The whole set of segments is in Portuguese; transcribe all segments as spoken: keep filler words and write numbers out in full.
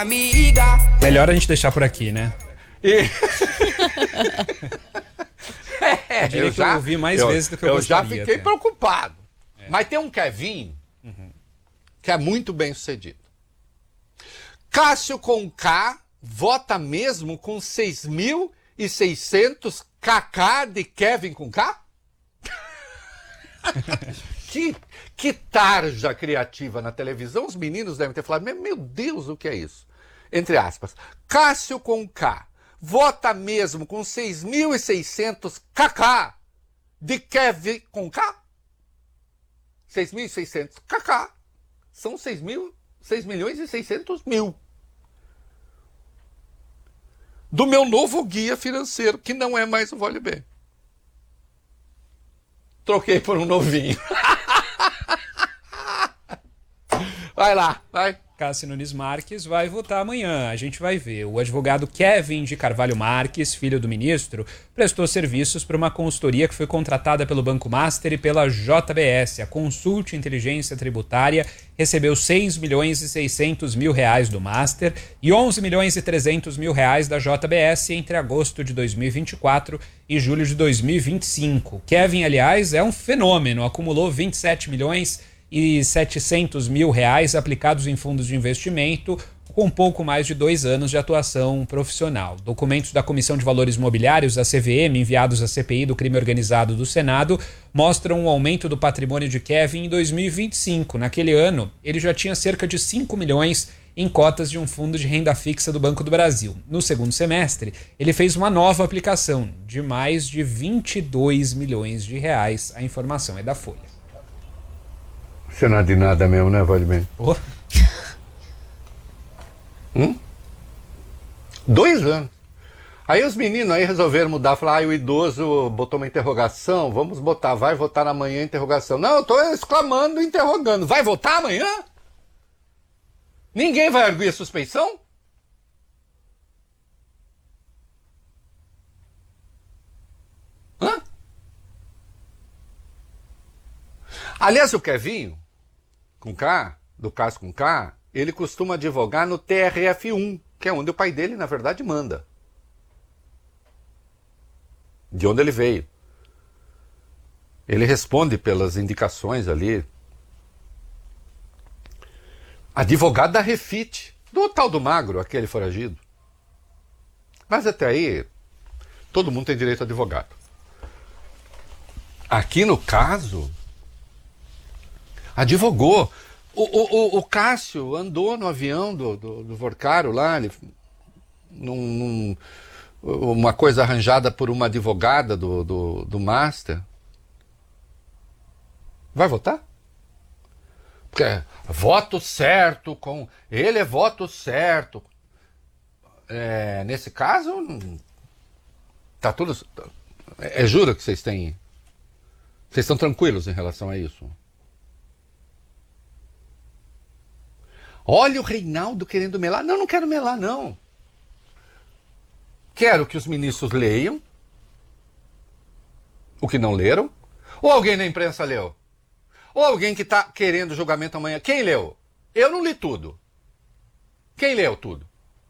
Amiga. Melhor a gente deixar por aqui, né? E... é, Eu diria eu que já, eu ouvi mais eu, vezes do que eu, eu gostaria. já fiquei até. preocupado. É. Mas tem um Kevin uhum. que é muito bem sucedido. Cássio com K vota mesmo com seis mil e seiscentos kk de Kevin com K? que, que tarja criativa na televisão. Os meninos devem ter falado, meu Deus, o que é isso? Entre aspas, Cássio com K vota mesmo com seis mil e seiscentos kk de Kevin com K? seis mil e seiscentos kk são seis milhões e seiscentos mil. Do meu novo guia financeiro, que não é mais o Vale Bem. Troquei por um novinho. Vai lá, vai. Cássio Nunes Marques vai votar amanhã. A gente vai ver. O advogado Kevin de Carvalho Marques, filho do ministro, prestou serviços para uma consultoria que foi contratada pelo Banco Master e pela J B S. A Consult Inteligência Tributária recebeu seis milhões e seiscentos mil reais do Master e onze milhões e trezentos mil reais da J B S entre agosto de dois mil e vinte e quatro e julho de dois mil e vinte e cinco. Kevin, aliás, é um fenômeno. Acumulou vinte e sete milhões e setecentos mil reais aplicados em fundos de investimento, com pouco mais de dois anos de atuação profissional. Documentos da Comissão de Valores Mobiliários, a C V M, enviados à C P I do Crime Organizado do Senado, mostram um aumento do patrimônio de Kevin em dois mil e vinte e cinco. Naquele ano, ele já tinha cerca de cinco milhões em cotas de um fundo de renda fixa do Banco do Brasil. No segundo semestre, ele fez uma nova aplicação de mais de vinte e dois milhões de reais. A informação é da Folha. Você não é de nada mesmo, né, Vale Bem? Oh. Hum? Dois anos. Aí os meninos aí resolveram mudar, falaram, ah, o idoso botou uma interrogação, vamos botar, vai votar amanhã, interrogação. Não, eu tô exclamando, interrogando. Vai votar amanhã? Ninguém vai arguir a suspeição? Hã? Aliás, o Kevinho, com K, do Cássio com K, ele costuma advogar no T R F um, que é onde o pai dele, na verdade, manda. De onde ele veio. Ele responde pelas indicações ali. Advogado da Refit, do tal do Magro, aquele foragido. Mas até aí, todo mundo tem direito a advogado. Aqui no caso, advogou. O, o, o Cássio andou no avião do, do, do Vorcaro lá, ele, num, num, uma coisa arranjada por uma advogada do, do, do Master. Vai votar? Porque é voto certo, com ele é voto certo. É, nesse caso, tá tudo. É, é juro que vocês têm. Vocês estão tranquilos em relação a isso? Olha o Reinaldo querendo melar. Não, não quero melar, não. Quero que os ministros leiam o que não leram. Ou alguém na imprensa leu. Ou alguém que está querendo julgamento amanhã. Quem leu? Eu não li tudo. Quem leu tudo?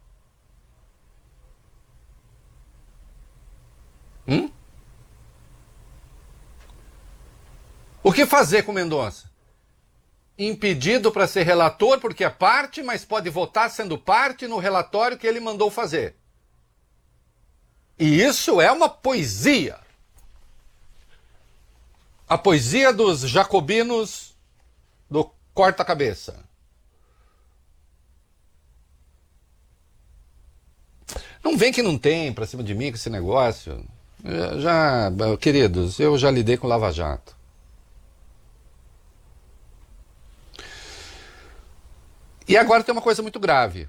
Hum? O que fazer com Mendonça? Impedido para ser relator porque é parte, mas pode votar sendo parte no relatório que ele mandou fazer. E isso é uma poesia. A poesia dos jacobinos do corta-cabeça. Não vem que não tem pra cima de mim com esse negócio. Eu já, queridos, eu já lidei com Lava Jato. E agora tem uma coisa muito grave.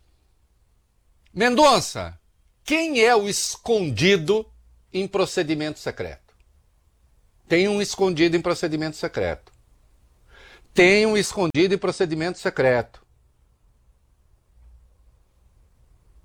Mendonça, quem é o escondido em procedimento secreto? Tem um escondido em procedimento secreto. Tem um escondido em procedimento secreto.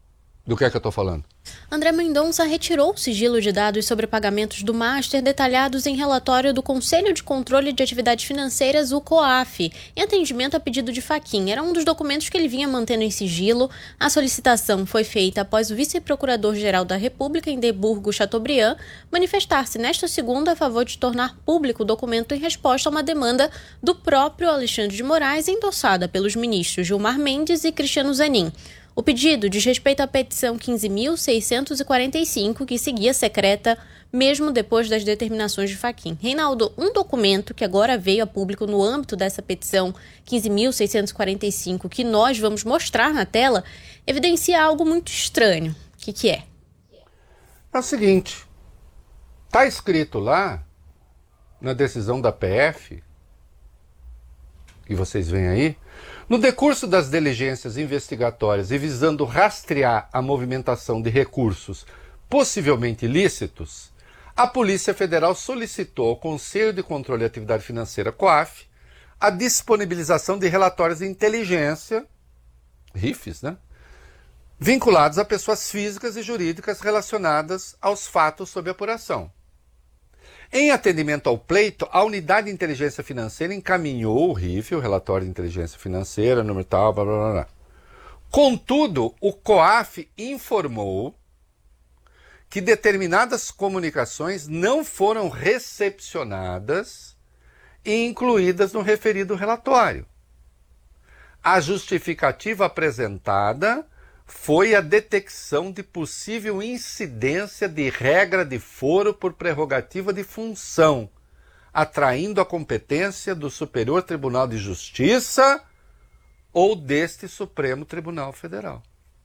Do que é que eu estou falando? André Mendonça retirou o sigilo de dados sobre pagamentos do Master detalhados em relatório do Conselho de Controle de Atividades Financeiras, o COAF, em atendimento a pedido de Fachin. Era um dos documentos que ele vinha mantendo em sigilo. A solicitação foi feita após o vice-procurador-geral da República, Indeburgo Chateaubriand, manifestar-se nesta segunda a favor de tornar público o documento em resposta a uma demanda do próprio Alexandre de Moraes, endossada pelos ministros Gilmar Mendes e Cristiano Zanin. O pedido diz respeito à petição quinze mil seiscentos e quarenta e cinco, que seguia secreta mesmo depois das determinações de Fachin. Reinaldo, um documento que agora veio a público no âmbito dessa petição quinze mil seiscentos e quarenta e cinco, que nós vamos mostrar na tela, evidencia algo muito estranho. O que, que é? É o seguinte, está escrito lá, na decisão da P F, que vocês veem aí, no decurso das diligências investigatórias e visando rastrear a movimentação de recursos possivelmente ilícitos, a Polícia Federal solicitou ao Conselho de Controle de Atividade Financeira, COAF, a disponibilização de relatórios de inteligência, R I Fs, né? Vinculados a pessoas físicas e jurídicas relacionadas aos fatos sob apuração. Em atendimento ao pleito, a Unidade de Inteligência Financeira encaminhou o R I F, o Relatório de Inteligência Financeira, número tal, blá, blá, blá, blá. Contudo, o COAF informou que determinadas comunicações não foram recepcionadas e incluídas no referido relatório. A justificativa apresentada foi a detecção de possível incidência de regra de foro por prerrogativa de função, atraindo a competência do Superior Tribunal de Justiça ou deste Supremo Tribunal Federal.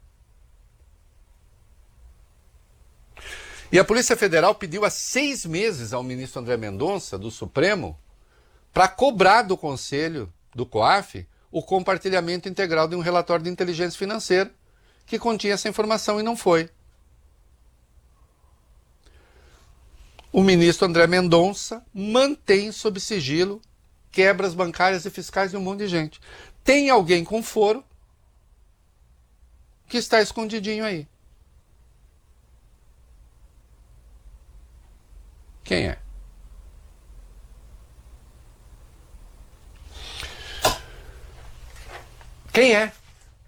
E a Polícia Federal pediu há seis meses ao ministro André Mendonça, do Supremo, para cobrar do Conselho, do COAF, o compartilhamento integral de um relatório de inteligência financeira que continha essa informação e não foi. O ministro André Mendonça mantém sob sigilo quebras bancárias e fiscais de um monte de gente. Tem alguém com foro que está escondidinho aí. Quem é? Quem é?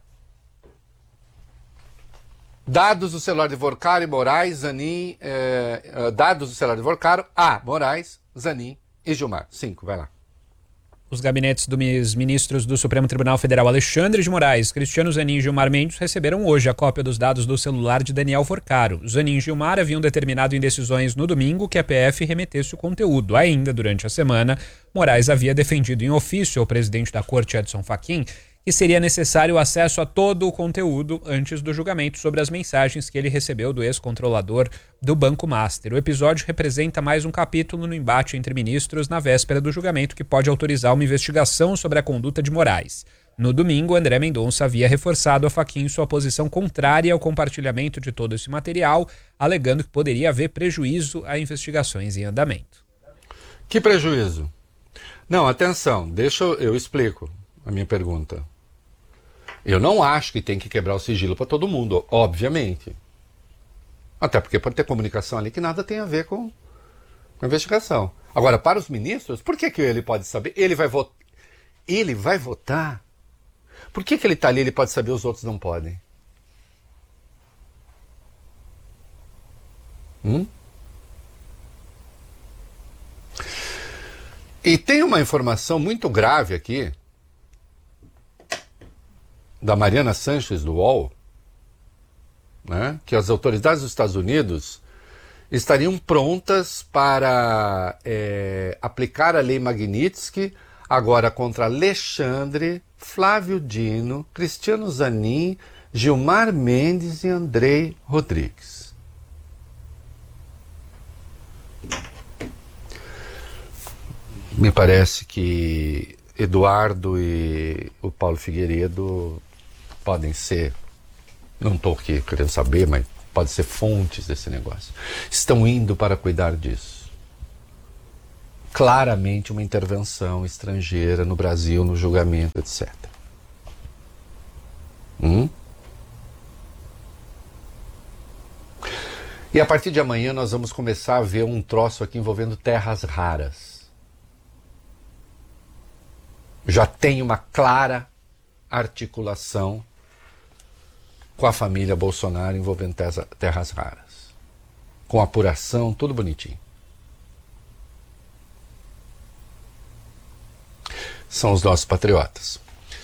Dados do celular de Vorcaro e Moraes, Zanin, eh, dados do celular de Vorcaro, A, Moraes, Zanin e Gilmar. Cinco, vai lá. Os gabinetes dos ministros do Supremo Tribunal Federal Alexandre de Moraes, Cristiano Zanin e Gilmar Mendes receberam hoje a cópia dos dados do celular de Daniel Vorcaro. Zanin e Gilmar haviam determinado em decisões no domingo que a P F remetesse o conteúdo. Ainda durante a semana, Moraes havia defendido em ofício ao presidente da Corte, Edson Fachin, que seria necessário o acesso a todo o conteúdo antes do julgamento sobre as mensagens que ele recebeu do ex-controlador do Banco Master. O episódio representa mais um capítulo no embate entre ministros na véspera do julgamento que pode autorizar uma investigação sobre a conduta de Moraes. No domingo, André Mendonça havia reforçado a Fachin sua posição contrária ao compartilhamento de todo esse material, alegando que poderia haver prejuízo a investigações em andamento. Que prejuízo? Não, atenção, deixa eu, eu explico a minha pergunta. Eu não acho que tem que quebrar o sigilo para todo mundo, obviamente. Até porque pode ter comunicação ali que nada tem a ver com, com a investigação. Agora, para os ministros, por que, que ele pode saber? Ele vai, vo ele vai votar? Por que, que ele está ali e ele pode saber, os outros não podem? Hum? E tem uma informação muito grave aqui, da Mariana Sanches, do U O L, né, que as autoridades dos Estados Unidos estariam prontas para é, aplicar a lei Magnitsky agora contra Alexandre, Flávio Dino, Cristiano Zanin, Gilmar Mendes e Andrei Rodrigues. Me parece que Eduardo e o Paulo Figueiredo podem ser, não estou aqui querendo saber, mas pode ser fontes desse negócio. Estão indo para cuidar disso. Claramente uma intervenção estrangeira no Brasil, no julgamento, etcétera. Hum? E a partir de amanhã nós vamos começar a ver um troço aqui envolvendo terras raras. Já tem uma clara articulação com a família Bolsonaro envolvendo terras raras. Com apuração, tudo bonitinho. São os nossos patriotas.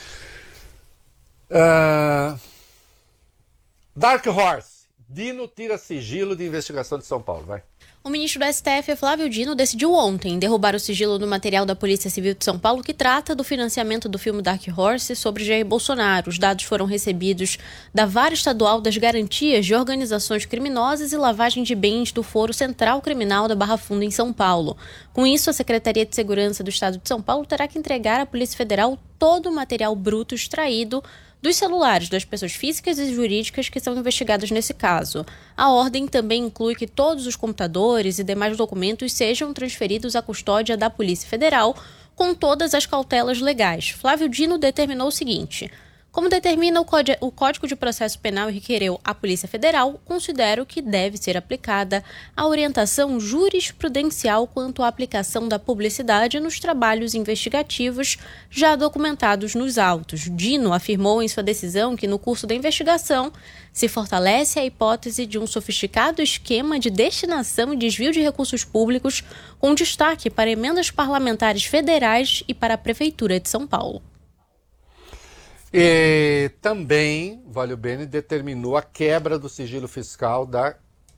Uh... Dark Horse. Dino tira sigilo de investigação de São Paulo. Vai. O ministro do S T F, Flávio Dino, decidiu ontem derrubar o sigilo do material da Polícia Civil de São Paulo que trata do financiamento do filme Dark Horse sobre Jair Bolsonaro. Os dados foram recebidos da Vara Estadual das Garantias de Organizações Criminosas e Lavagem de Bens do Foro Central Criminal da Barra Funda, em São Paulo. Com isso, a Secretaria de Segurança do Estado de São Paulo terá que entregar à Polícia Federal todo o material bruto extraído dos celulares das pessoas físicas e jurídicas que são investigadas nesse caso. A ordem também inclui que todos os computadores e demais documentos sejam transferidos à custódia da Polícia Federal, com todas as cautelas legais. Flávio Dino determinou o seguinte: como determina o, Código, o Código de Processo Penal e requereu à Polícia Federal, considero que deve ser aplicada a orientação jurisprudencial quanto à aplicação da publicidade nos trabalhos investigativos já documentados nos autos. Dino afirmou em sua decisão que, no curso da investigação, se fortalece a hipótese de um sofisticado esquema de destinação e desvio de recursos públicos, com destaque para emendas parlamentares federais e para a Prefeitura de São Paulo. E também, Valio Bene determinou a quebra do sigilo fiscal da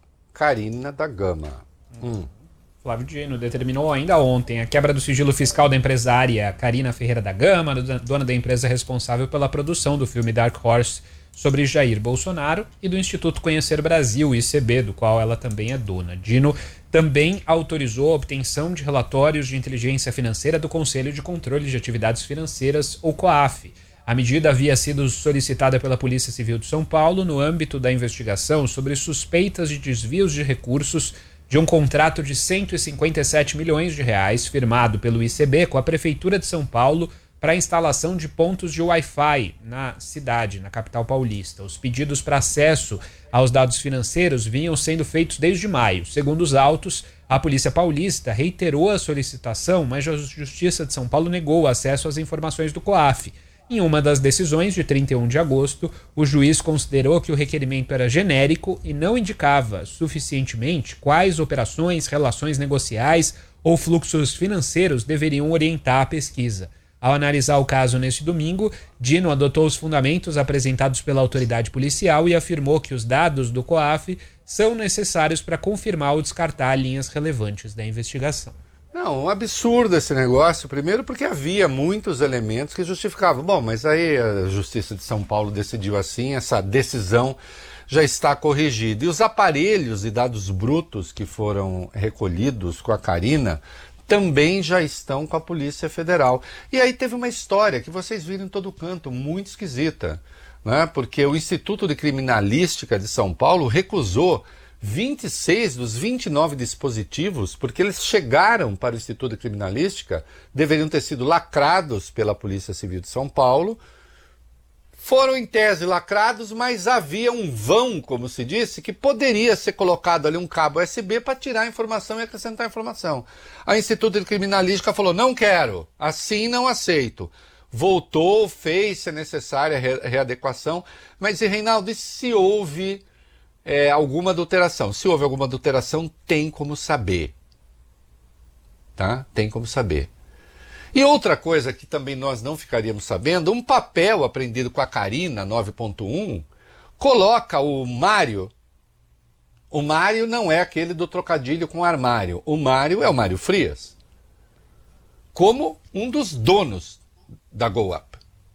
Carina da Gama. Hum. Flávio Dino determinou ainda ontem a quebra do sigilo fiscal da empresária Carina Ferreira da Gama, dona da empresa responsável pela produção do filme Dark Horse sobre Jair Bolsonaro, e do Instituto Conhecer Brasil, I C B, do qual ela também é dona. Dino também autorizou a obtenção de relatórios de inteligência financeira do Conselho de Controle de Atividades Financeiras, ou COAF. A medida havia sido solicitada pela Polícia Civil de São Paulo no âmbito da investigação sobre suspeitas de desvios de recursos de um contrato de cento e cinquenta e sete milhões de reais firmado pelo I C B com a Prefeitura de São Paulo para a instalação de pontos de Wi-Fi na cidade, na capital paulista. Os pedidos para acesso aos dados financeiros vinham sendo feitos desde maio. Segundo os autos, a Polícia Paulista reiterou a solicitação, mas a Justiça de São Paulo negou o acesso às informações do COAF. Em uma das decisões de trinta e um de agosto, o juiz considerou que o requerimento era genérico e não indicava suficientemente quais operações, relações negociais ou fluxos financeiros deveriam orientar a pesquisa. Ao analisar o caso neste domingo, Dino adotou os fundamentos apresentados pela autoridade policial e afirmou que os dados do COAF são necessários para confirmar ou descartar linhas relevantes da investigação. Não, um absurdo esse negócio, primeiro porque havia muitos elementos que justificavam. Bom, mas aí a Justiça de São Paulo decidiu assim, essa decisão já está corrigida. E os aparelhos e dados brutos que foram recolhidos com a Carina também já estão com a Polícia Federal. E aí teve uma história que vocês viram em todo canto, muito esquisita, né? Porque o Instituto de Criminalística de São Paulo recusou vinte e seis dos vinte e nove dispositivos, porque eles chegaram para o Instituto de Criminalística, deveriam ter sido lacrados pela Polícia Civil de São Paulo, foram em tese lacrados, mas havia um vão, como se disse, que poderia ser colocado ali um cabo U S B para tirar a informação e acrescentar a informação. A Instituto de Criminalística falou, não quero, assim não aceito. Voltou, fez, se é necessária, a readequação, mas, e Reinaldo, e se houve É, alguma adulteração? Se houve alguma adulteração, tem como saber. Tá? Tem como saber. E outra coisa que também nós não ficaríamos sabendo, um papel aprendido com a Carina nove ponto um coloca o Mário. O Mário não é aquele do trocadilho com armário. O Mário é o Mário Frias, como um dos donos da GoUp.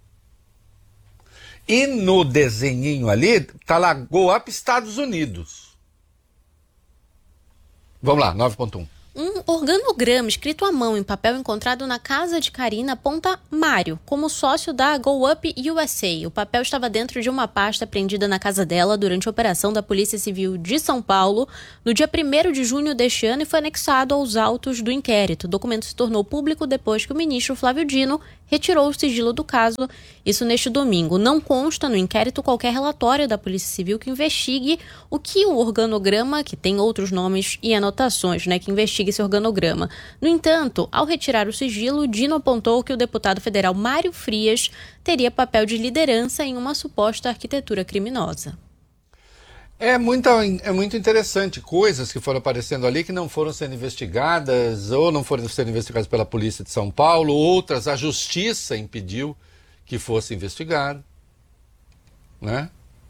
E no desenhinho ali, está lá, GoUp Estados Unidos. Vamos lá, nove ponto um. Um organograma escrito à mão em papel encontrado na casa de Karina aponta Mário como sócio da GoUp U S A. O papel estava dentro de uma pasta apreendida na casa dela durante a operação da Polícia Civil de São Paulo no dia primeiro de junho deste ano e foi anexado aos autos do inquérito. O documento se tornou público depois que o ministro Flávio Dino retirou o sigilo do caso, isso neste domingo. Não consta no inquérito qualquer relatório da Polícia Civil que investigue o que o organograma, que tem outros nomes e anotações, né, que investigue esse organograma. No entanto, ao retirar o sigilo, Dino apontou que o deputado federal Mário Frias teria papel de liderança em uma suposta arquitetura criminosa. É muito, é muito interessante, coisas que foram aparecendo ali que não foram sendo investigadas ou não foram sendo investigadas pela Polícia de São Paulo, outras a Justiça impediu que fosse investigado, né?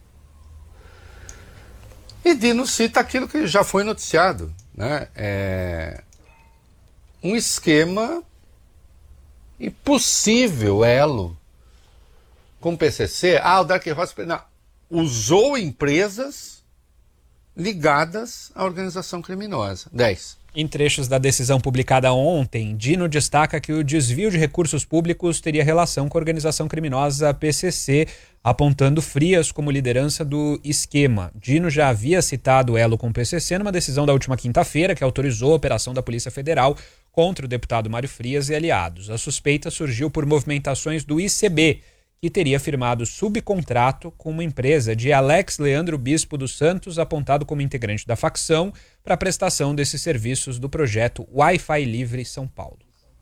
E Dino cita aquilo que já foi noticiado, né? É um esquema e possível elo com o P C C. Ah, o Dark Horse não, usou empresas ligadas à organização criminosa. dez. Em trechos da decisão publicada ontem, Dino destaca que o desvio de recursos públicos teria relação com a organização criminosa P C C, apontando Frias como liderança do esquema. Dino já havia citado o elo com o P C C numa decisão da última quinta-feira que autorizou a operação da Polícia Federal contra o deputado Mário Frias e aliados. A suspeita surgiu por movimentações do I C B, que teria firmado subcontrato com uma empresa de Alex Leandro Bispo dos Santos, apontado como integrante da facção, para a prestação desses serviços do projeto Wi-Fi Livre São Paulo.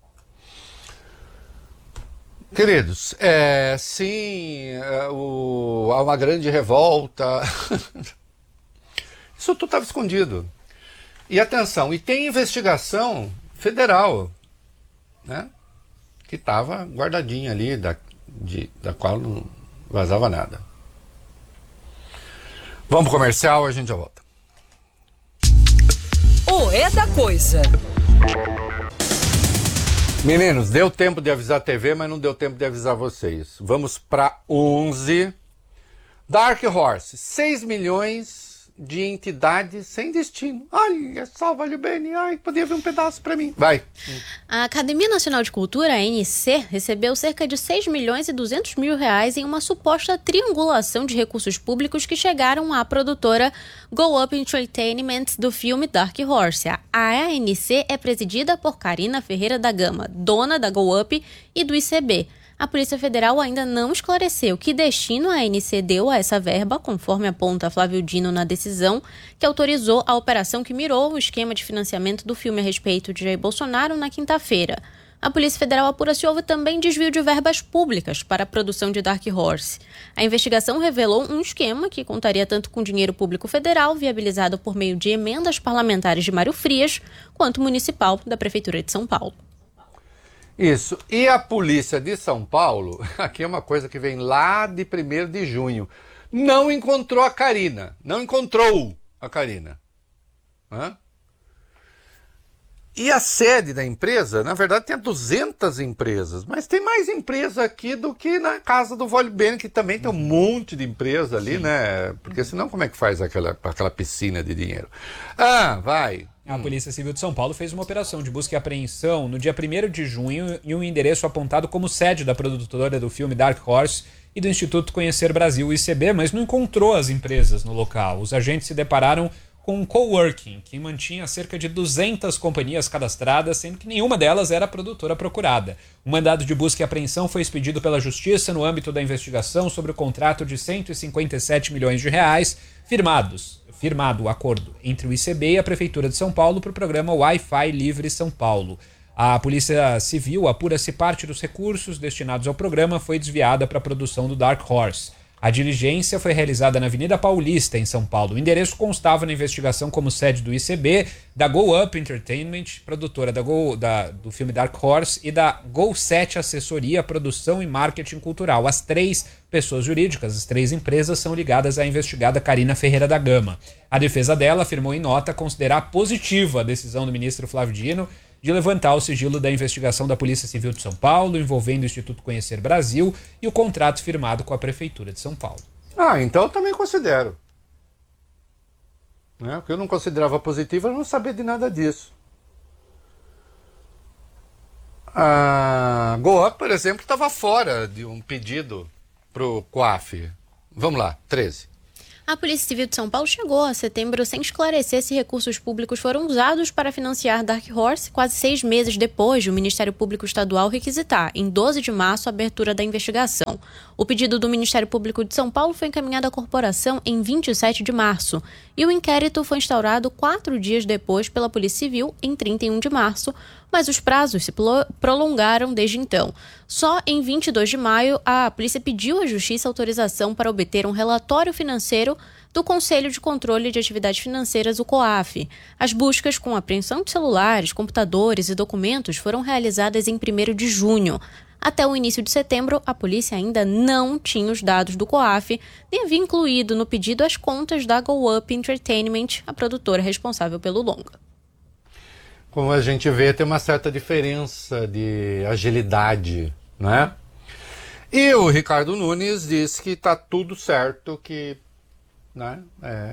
Queridos, é, sim, é, o, há uma grande revolta. Isso tudo estava escondido. E atenção, e tem investigação federal, né, que estava guardadinha ali, da, de, da qual não vazava nada. Vamos pro comercial, a gente já volta. O É da Coisa. Meninos, deu tempo de avisar a T V, mas não deu tempo de avisar vocês. Vamos para onze. Dark Horse, seis milhões de entidades sem destino. Ai, só vale bem. Ai, podia vir um pedaço para mim. Vai. A Academia Nacional de Cultura, a A N C, recebeu cerca de seis milhões e duzentos mil reais em uma suposta triangulação de recursos públicos que chegaram à produtora Go Up Entertainment do filme Dark Horse. A A N C é presidida por Karina Ferreira da Gama, dona da Go Up e do I C B. A Polícia Federal ainda não esclareceu que destino a A N C deu a essa verba, conforme aponta Flávio Dino na decisão que autorizou a operação que mirou o esquema de financiamento do filme a respeito de Jair Bolsonaro na quinta-feira. A Polícia Federal apura se houve também desvio de verbas públicas para a produção de Dark Horse. A investigação revelou um esquema que contaria tanto com dinheiro público federal, viabilizado por meio de emendas parlamentares de Mário Frias, quanto municipal da Prefeitura de São Paulo. Isso. E a Polícia de São Paulo, aqui é uma coisa que vem lá de primeiro de junho, não encontrou a Karina. Não encontrou a Karina. Hã? E a sede da empresa, na verdade, tem duzentas empresas, mas tem mais empresa aqui do que na casa do Vole Bene, que também tem um monte de empresa ali, sim, né? Porque senão como é que faz aquela, aquela piscina de dinheiro? Ah, vai. A Polícia Civil de São Paulo fez uma operação de busca e apreensão no dia primeiro de junho em um endereço apontado como sede da produtora do filme Dark Horse e do Instituto Conhecer Brasil, I C B, mas não encontrou as empresas no local. Os agentes se depararam com um coworking que mantinha cerca de duzentas companhias cadastradas, sendo que nenhuma delas era a produtora procurada. Um mandado de busca e apreensão foi expedido pela Justiça no âmbito da investigação sobre o contrato de cento e cinquenta e sete milhões de reais firmados. Firmado o acordo entre o I C B e a Prefeitura de São Paulo para o programa Wi-Fi Livre São Paulo. A Polícia Civil apura se parte dos recursos destinados ao programa foi desviada para a produção do Dark Horse. A diligência foi realizada na Avenida Paulista, em São Paulo. O endereço constava na investigação como sede do I C B, da Go Up Entertainment, produtora da Go, da, do filme Dark Horse, e da Go sete Assessoria, Produção e Marketing Cultural. As três pessoas jurídicas, as três empresas, são ligadas à investigada Karina Ferreira da Gama. A defesa dela afirmou em nota considerar positiva a decisão do ministro Flávio Dino de levantar o sigilo da investigação da Polícia Civil de São Paulo, envolvendo o Instituto Conhecer Brasil e o contrato firmado com a Prefeitura de São Paulo. Ah, então eu também considero. Né? Porque eu não considerava positivo, eu não sabia de nada disso. A Goa, por exemplo, estava fora de um pedido para o COAF. Vamos lá, treze. A Polícia Civil de São Paulo chegou a setembro sem esclarecer se recursos públicos foram usados para financiar Dark Horse, quase seis meses depois de o Ministério Público Estadual requisitar, em doze de março, a abertura da investigação. O pedido do Ministério Público de São Paulo foi encaminhado à corporação em vinte e sete de março, e o inquérito foi instaurado quatro dias depois pela Polícia Civil, em trinta e um de março, mas os prazos se prolongaram desde então. Só em vinte e dois de maio, a polícia pediu à Justiça autorização para obter um relatório financeiro do Conselho de Controle de Atividades Financeiras, o COAF. As buscas com apreensão de celulares, computadores e documentos foram realizadas em primeiro de junho. Até o início de setembro, a polícia ainda não tinha os dados do COAF, nem havia incluído no pedido as contas da Go Up Entertainment, a produtora responsável pelo longa. Como a gente vê, tem uma certa diferença de agilidade, né? E o Ricardo Nunes disse que está tudo certo, que, né, é,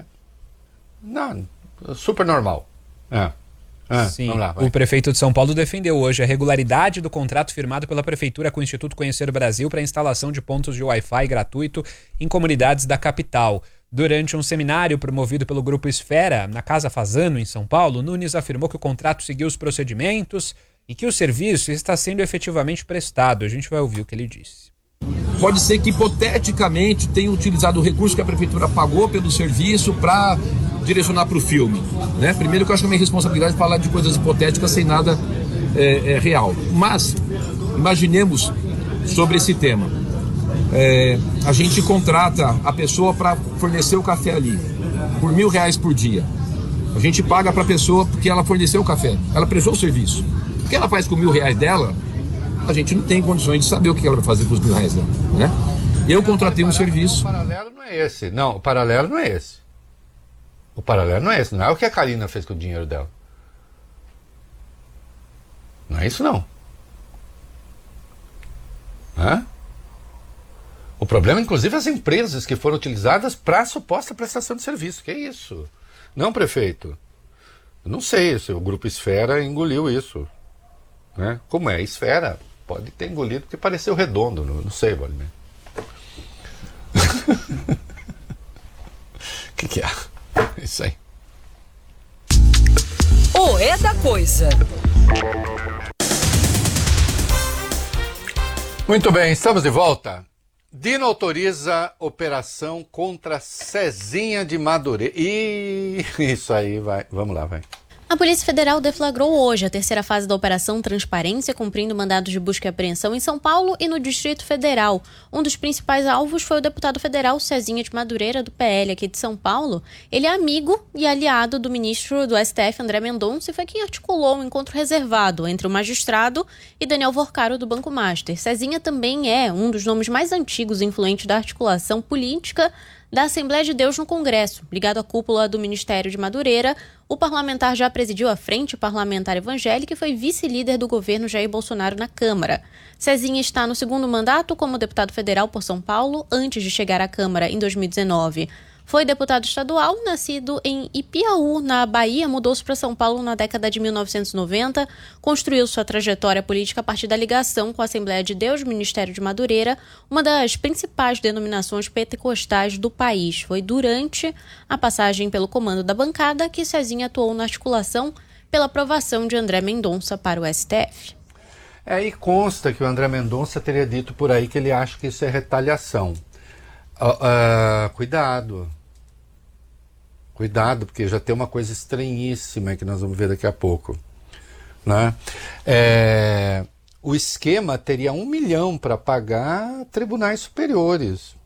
não, super normal. É. Ah, Sim, lá, o prefeito de São Paulo defendeu hoje a regularidade do contrato firmado pela Prefeitura com o Instituto Conhecer o Brasil para a instalação de pontos de Wi-Fi gratuito em comunidades da capital. Durante um seminário promovido pelo Grupo Esfera, na Casa Fazano, em São Paulo, Nunes afirmou que o contrato seguiu os procedimentos e que o serviço está sendo efetivamente prestado. A gente vai ouvir o que ele disse. Pode ser que, hipoteticamente, tenha utilizado o recurso que a Prefeitura pagou pelo serviço para direcionar para o filme. Né? Primeiro que eu acho que é minha responsabilidade é falar de coisas hipotéticas sem nada é, é, real. Mas, imaginemos sobre esse tema. É, a gente contrata a pessoa para fornecer o café ali, por mil reais por dia. A gente paga para a pessoa porque ela forneceu o café, ela prestou o serviço. O que ela faz com mil reais dela, a gente não tem condições de saber o que ela vai fazer com os mil reais dela, né? Eu contratei um serviço. O paralelo não é esse. Não, o paralelo não é esse. O paralelo não é esse. Não é o que a Karina fez com o dinheiro dela. Não é isso, não. Hã? O problema, inclusive, é as empresas que foram utilizadas para a suposta prestação de serviço. Que é isso? Não, prefeito. Eu não sei se o Grupo Esfera engoliu isso. Né? Como é Esfera, pode ter engolido porque pareceu redondo. Não, não sei, Valimir. O que, que é? Isso aí. O É da Coisa. Muito bem, estamos de volta. Dino autoriza operação contra Cezinha de Madureira. E isso aí, vai. Vamos lá, vai. A Polícia Federal deflagrou hoje a terceira fase da Operação Transparência, cumprindo mandados de busca e apreensão em São Paulo e no Distrito Federal. Um dos principais alvos foi o deputado federal Cezinha de Madureira, do P L aqui de São Paulo. Ele é amigo e aliado do ministro do S T F, André Mendonça, e foi quem articulou um encontro reservado entre o magistrado e Daniel Vorcaro, do Banco Master. Cezinha também é um dos nomes mais antigos e influentes da articulação política da Assembleia de Deus no Congresso. Ligado à cúpula do Ministério de Madureira, o parlamentar já presidiu a Frente Parlamentar Evangélica e foi vice-líder do governo Jair Bolsonaro na Câmara. Cezinha está no segundo mandato como deputado federal por São Paulo, antes de chegar à Câmara em dois mil e dezenove. Foi deputado estadual, nascido em Ipiaú, na Bahia, mudou-se para São Paulo na década de mil novecentos e noventa, construiu sua trajetória política a partir da ligação com a Assembleia de Deus, Ministério de Madureira, uma das principais denominações pentecostais do país. Foi durante a passagem pelo comando da bancada que Cezinha atuou na articulação pela aprovação de André Mendonça para o S T F. É, e consta que o André Mendonça teria dito por aí que ele acha que isso é retaliação. Uh, uh, cuidado. Cuidado, porque já tem uma coisa estranhíssima que nós vamos ver daqui a pouco. Né? É, o esquema teria um milhão para pagar tribunais superiores.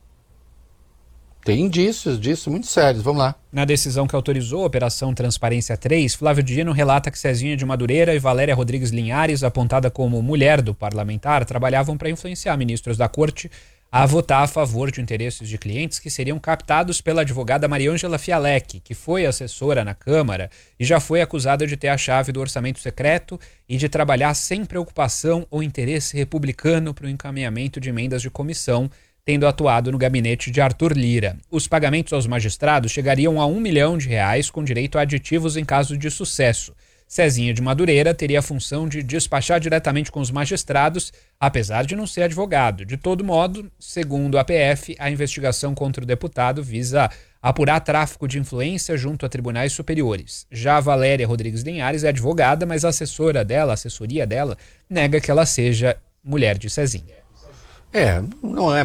Tem indícios disso muito sérios. Vamos lá. Na decisão que autorizou a Operação Transparência três, Flávio Dino relata que Cezinha de Madureira e Valéria Rodrigues Linhares, apontada como mulher do parlamentar, trabalhavam para influenciar ministros da corte a votar a favor de interesses de clientes que seriam captados pela advogada Mariângela Fialec, que foi assessora na Câmara e já foi acusada de ter a chave do orçamento secreto e de trabalhar sem preocupação ou interesse republicano para o encaminhamento de emendas de comissão, tendo atuado no gabinete de Arthur Lira. Os pagamentos aos magistrados chegariam a um milhão de reais com direito a aditivos em caso de sucesso. Cezinha de Madureira teria a função de despachar diretamente com os magistrados, apesar de não ser advogado. De todo modo, segundo a P F, a investigação contra o deputado visa apurar tráfico de influência junto a tribunais superiores. Já a Valéria Rodrigues Linhares é advogada, mas a assessora dela, a assessoria dela, nega que ela seja mulher de Cezinha. É, não é